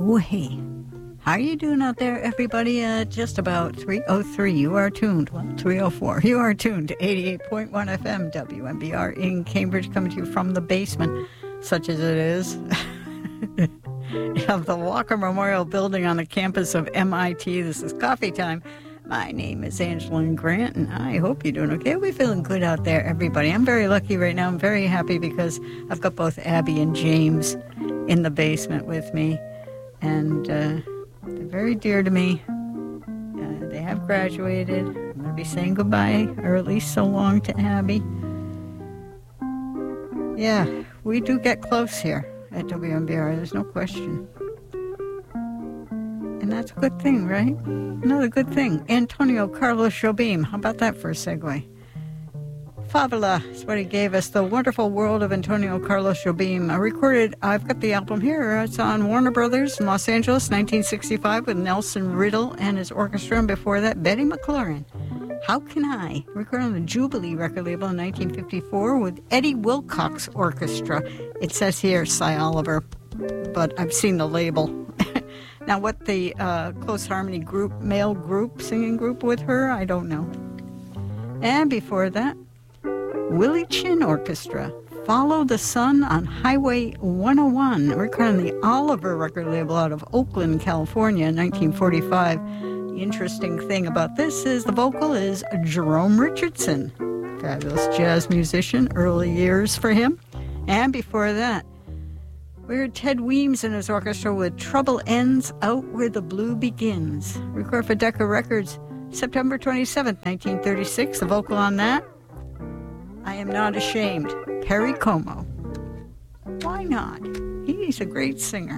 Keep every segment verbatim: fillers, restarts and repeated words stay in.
Oh, hey. How are you doing out there, everybody? Uh, just about three oh three. You are tuned. Well, three oh four. You are tuned to eighty-eight point one F M W M B R in Cambridge, coming to you from the basement, such as it is, of the Walker Memorial Building on the campus of M I T. This is Coffee Time. My name is Angeline Grant, and I hope you're doing okay. We're feeling good out there, everybody. I'm very lucky right now. I'm very happy because I've got both Abby and James in the basement with me, and uh, they're very dear to me. Uh, they have graduated. I'm going to be saying goodbye, or at least so long, to Abby. Yeah, we do get close here at W M B R. There's no question. And that's a good thing, right? Another good thing. Antonio Carlos Jobim. How about that for a segue? Fabula is what he gave us. The Wonderful World of Antonio Carlos Jobim. I recorded, I've got the album here. It's on Warner Brothers in Los Angeles, nineteen sixty-five, with Nelson Riddle and his orchestra. And before that, Betty McLaurin. How Can I? Recorded on the Jubilee record label in nineteen fifty-four with Eddie Wilcox Orchestra. It says here, Cy Oliver, but I've seen the label. Now, what the uh, Close Harmony group, male group, singing group with her, I don't know. And before that, Willie Chin Orchestra, Follow the Sun on Highway one oh one, recorded on the Oliver record label out of Oakland, California, in nineteen forty-five. The interesting thing about this is the vocal is Jerome Richardson, fabulous jazz musician, early years for him. And before that, we heard Ted Weems and his orchestra with Trouble Ends Out Where the Blue Begins. Recorded for Decca Records, September twenty-seventh, nineteen thirty-six. The vocal on that, I Am Not Ashamed, Perry Como. Why not? He's a great singer.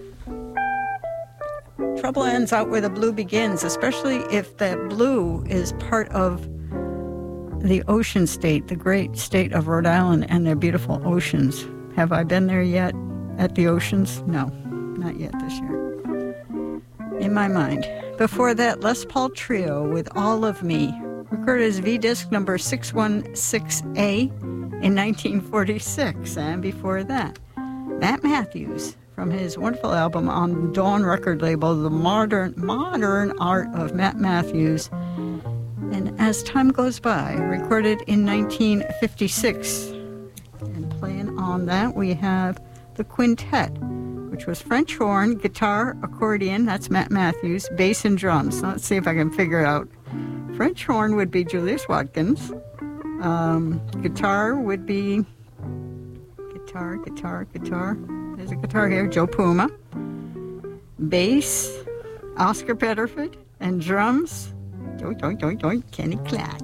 Trouble ends out where the blue begins, especially if that blue is part of the ocean state, the great state of Rhode Island and their beautiful oceans. Have I been there yet? At the oceans? No, not yet this year. In my mind. Before that, Les Paul Trio with All of Me, recorded as V-Disc number six one six A in nineteen forty-six. And before that, Matt Matthews from his wonderful album on Dawn record label, The Modern Modern Art of Matt Matthews. And As Time Goes By, recorded in nineteen fifty-six. And playing on that, we have the Quintet, which was French horn, guitar, accordion, that's Matt Matthews, bass and drums. So let's see if I can figure it out. French horn would be Julius Watkins. Um, guitar would be guitar, guitar, guitar. There's a guitar here, Joe Puma. Bass, Oscar Petterford. And drums, doink, doink, doink, doink, Kenny Clack.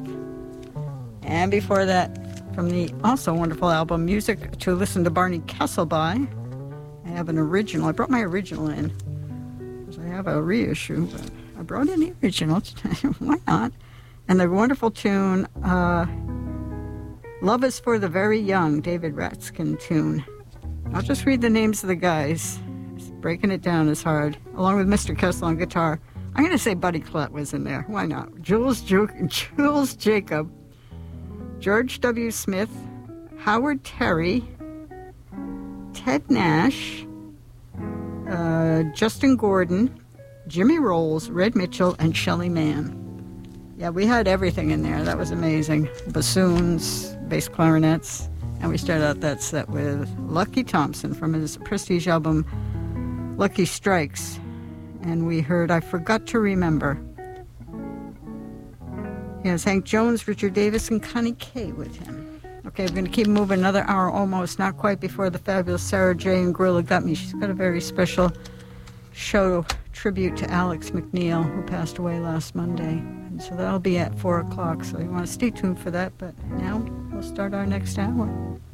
And before that, from the also wonderful album, Music to Listen to Barney Kessel by, I have an original. I brought my original in, because I have a reissue, but I brought in the original today. Why not? And the wonderful tune, uh, Love is for the Very Young, David Ratskin tune. I'll just read the names of the guys. Breaking it down is hard. Along with Mister Kessel on guitar. I'm going to say Buddy Klett was in there. Why not? Jules, Ju- Jules Jacob, George W. Smith, Howard Terry, Ted Nash, uh, Justin Gordon, Jimmy Rolls, Red Mitchell, and Shelley Mann. Yeah, we had everything in there. That was amazing. Bassoons, bass clarinets. And we started out that set with Lucky Thompson from his prestige album, Lucky Strikes. And we heard I Forgot to Remember. He has Hank Jones, Richard Davis, and Connie Kay with him. Okay, we're going to keep moving another hour almost, not quite before the fabulous Sarah Jane Gorilla got me. She's got a very special show tribute to Alex McNeil, who passed away last Monday. And so that'll be at four o'clock, so you want to stay tuned for that. But now we'll start our next hour.